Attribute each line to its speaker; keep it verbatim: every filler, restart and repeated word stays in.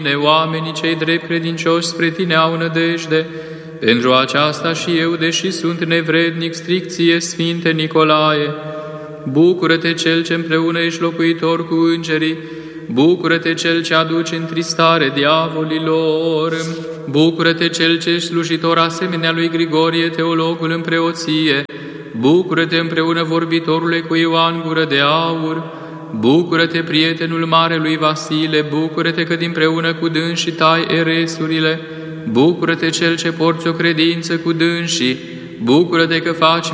Speaker 1: Oamenii cei drept credincioși spre tine au nădejde. Pentru aceasta și eu, deși sunt nevrednic, stric ție, Sfinte Nicolae. Bucură-te, Cel ce împreună ești locuitor cu îngerii. Bucură-te, Cel ce aduci întristare diavolilor. Bucură-te, Cel ce ești slujitor asemenea lui Grigorie, teologul în preoție. Bucură-te împreună vorbitorule cu Ioan Gură de Aur. Bucură-te, prietenul marelui Vasile, bucură-te că dinpreună cu dânsii tai eresurile. Bucură-te, Cel ce porți o credință cu dânsii. Bucură-te că faci